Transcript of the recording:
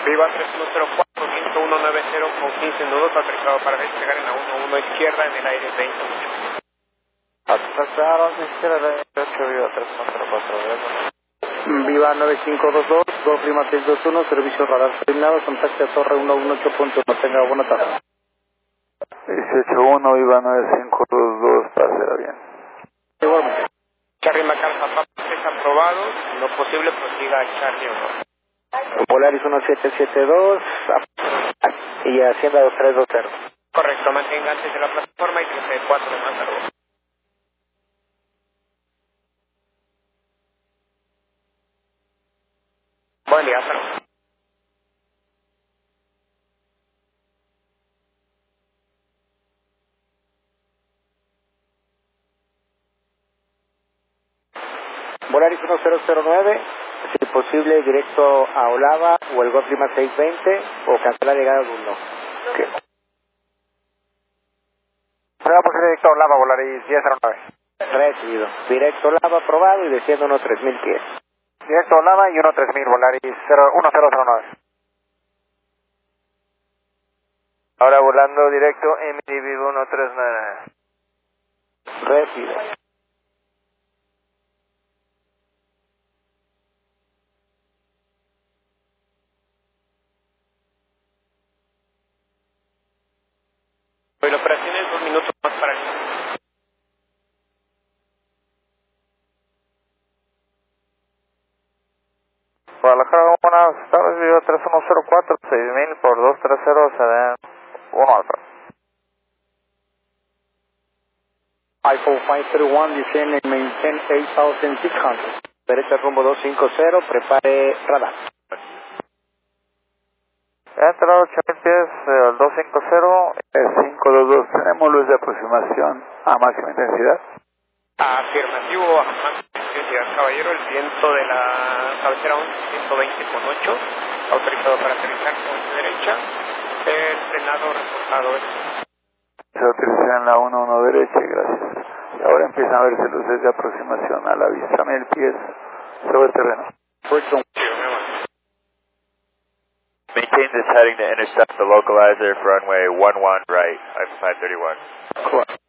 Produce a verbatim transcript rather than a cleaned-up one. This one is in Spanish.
Viva tres uno cero cuatro, ciento uno noventa con quince nudos, autorizado para despegar en la uno uno izquierda en el aire veinte minutos. Autorizado izquierda en el ocho, Viva tres uno cero cuatro, gracias. Viva nueve cinco dos dos, dos Lima seis dos uno, servicio radar terminado, contacte a Torre ciento dieciocho punto uno, tenga buena tarde. dieciocho uno, Viva nueve cinco dos dos, pásela bien. Igualmente. Charlie Macar Papa es aprobado, lo posible prosiga a Charlie uno. Polaris uno siete siete dos y Hacienda dos tres dos cero. Correcto, mantenga antes de la plataforma y treinta y cuatro más largo. Buen día, hasta luego. Volaris uno cero cero nueve, si posible directo a Olava o el Golf Lima seiscientos veinte o cancelar llegada al uno. ¿Qué? Vamos directo a Olava, Volaris diez cero nueve. Recibido. Directo Olava aprobado y desciendo unos tres mil pies. Directo a Olava y uno tres mil, Volaris uno cero cero nueve. Ahora volando directo M D V uno tres nueve. Recibido. La operación es dos minutos más para el... Guadalajara, buenas tardes, Viva tres uno cero cuatro, seis mil por dos tres cero, se den uno alfa. I four five three one, descend and maintain eight thousand six hundred. Derecha rumbo doscientos cincuenta, prepare radar. Entra ocho mil pies, el doscientos cincuenta, cinco dos dos, tenemos luz de aproximación a máxima intensidad. Afirmativo, a máxima intensidad, caballero, el viento de la cabecera once, ciento veinte con ocho, autorizado para aterrizar con su derecha, el frenado reportado es... Se autoriza en la uno uno derecha, gracias. Y ahora empiezan a verse luces de aproximación a la vista, mil pies sobre el terreno. Maintain this heading to intercept the localizer for runway one one right, five thirty-one. Correct.